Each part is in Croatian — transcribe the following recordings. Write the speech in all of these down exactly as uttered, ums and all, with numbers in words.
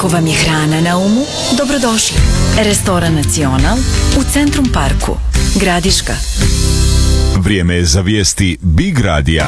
Ako vam je hrana na umu, dobrodošli. Restoran Nacional u Centrum Parku, Gradiška. Vrijeme je za vijesti Big Radija.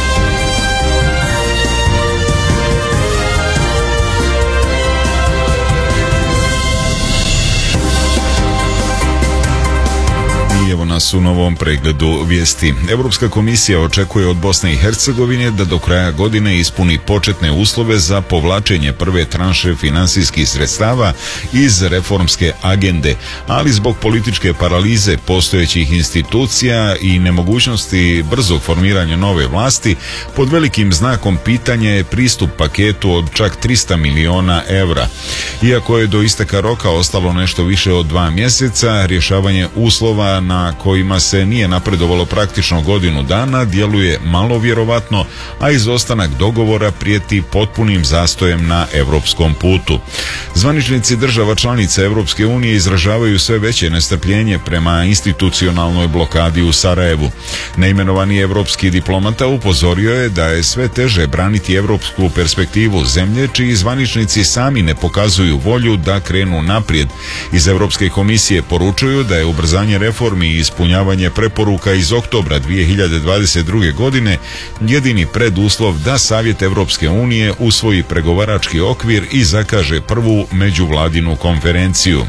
Evo nas u novom pregledu vijesti. Europska komisija očekuje od Bosne i Hercegovine da do kraja godine ispuni početne uslove za povlačenje prve tranše finansijskih sredstava iz reformske agende, ali zbog političke paralize postojećih institucija i nemogućnosti brzog formiranja nove vlasti, pod velikim znakom pitanja je pristup paketu od čak trista miliona evra. Iako je do isteka roka ostalo nešto više od dva mjeseca, rješavanje uslova na kojima se nije napredovalo praktično godinu dana djeluje malo vjerovatno, a izostanak dogovora prijeti potpunim zastojem na europskom putu. Zvaničnici država članica Europske unije izražavaju sve veće nestrpljenje prema institucionalnoj blokadi u Sarajevu. Neimenovani europski diplomata upozorio je da je sve teže braniti europsku perspektivu zemlje čiji zvaničnici sami ne pokazuju volju da krenu naprijed. Iz Europske komisije poručuju da je ubrzanje reformi i ispunjavanje preporuka iz oktobra dvije hiljade dvadeset druge. godine jedini preduslov da Savjet Europske unije usvoji pregovarački okvir i zakaže prvu međuvladinu konferenciju.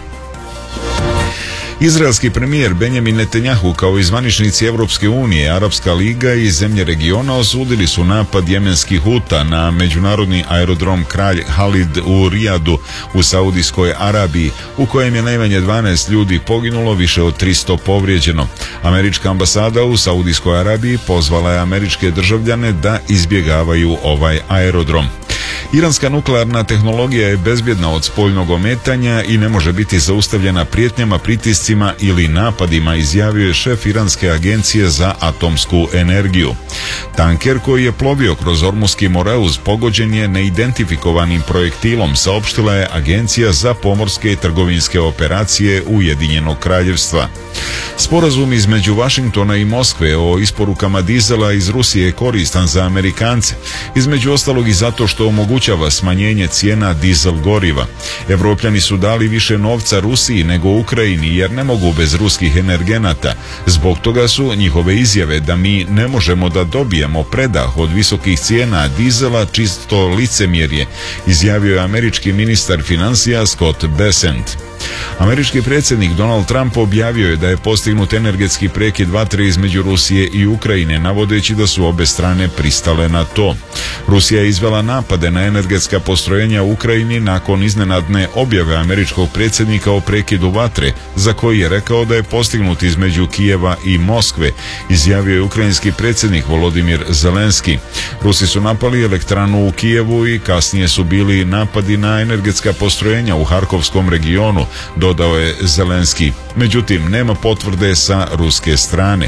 Izraelski premijer Benjamin Netanjahu kao i zvaničnici Europske unije, Arapska liga i zemlje regiona osudili su napad jemenskih Huta na međunarodni aerodrom Kralj Halid u Rijadu u Saudijskoj Arabiji, u kojem je najmanje dvanaest ljudi poginulo, više od tristo povrijeđeno. Američka ambasada u Saudijskoj Arabiji pozvala je američke državljane da izbjegavaju ovaj aerodrom. Iranska nuklearna tehnologija je bezbjedna od spoljnog ometanja i ne može biti zaustavljena prijetnjama, pritiscima ili napadima, izjavio je šef Iranske agencije za atomsku energiju. Tanker koji je plovio kroz Ormuski Moreuz pogođen je neidentifikovanim projektilom, saopštila je Agencija za pomorske i trgovinske operacije Ujedinjenog Kraljevstva. Sporazum između Vašingtona i Moskve o isporukama dizela iz Rusije je koristan za Amerikance, između ostalog i zato što omogućava smanjenje cijena dizel goriva. Evropljani su dali više novca Rusiji nego Ukrajini jer ne mogu bez ruskih energenata. Zbog toga su njihove izjave da mi ne možemo da dobijemo predah od visokih cijena dizela čisto licemjerje, izjavio je američki ministar financija Scott Bessent. Američki predsjednik Donald Trump objavio je da je postignut energetski prekid vatre između Rusije i Ukrajine, navodeći da su obe strane pristale na to. Rusija je izvela napade na energetska postrojenja u Ukrajini nakon iznenadne objave američkog predsjednika o prekidu vatre, za koji je rekao da je postignut između Kijeva i Moskve, izjavio je ukrajinski predsjednik Volodimir Zelenski. Rusi su napali elektranu u Kijevu i kasnije su bili napadi na energetska postrojenja u Harkovskom regionu, dodao je Zelenski. Međutim, nema potvrde sa ruske strane.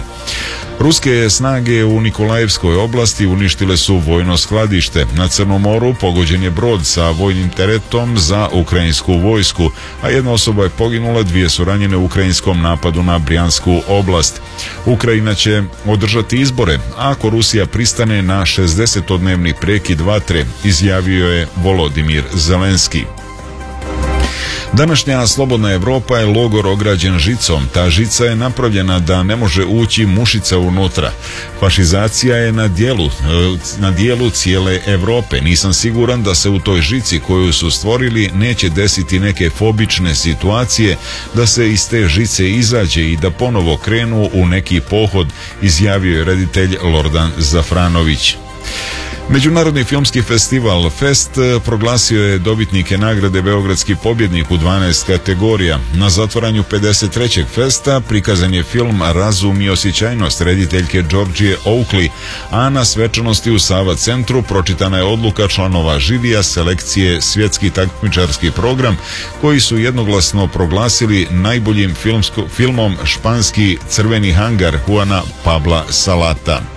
Ruske snage u Nikolajevskoj oblasti uništile su vojno skladište. Na Crnom moru pogođen je brod sa vojnim teretom za ukrajinsku vojsku, a jedna osoba je poginula, dvije su ranjene u ukrajinskom napadu na Brijansku oblast. Ukrajina će održati izbore ako Rusija pristane na šezdesetodnevni prekid vatre, izjavio je Volodimir Zelenski. Današnja slobodna Europa je logor ograđen žicom. Ta žica je napravljena da ne može ući mušica unutra. Fašizacija je na dijelu, na dijelu cijele Europe. Nisam siguran da se u toj žici koju su stvorili neće desiti neke fobične situacije, da se iz te žice izađe i da ponovo krenu u neki pohod, izjavio je reditelj Lordan Zafranović. Međunarodni filmski festival Fest proglasio je dobitnike nagrade Beogradski pobjednik u dvanaest kategorija. Na zatvaranju pedeset trećeg festa prikazan je film Razum i osjećajnost rediteljke Georgije Oakley, a na svečanosti u Sava centru pročitana je odluka članova žirija selekcije Svjetski takmičarski program, koji su jednoglasno proglasili najboljim filmsko, filmom španski Crveni hangar Juana Pabla Salata.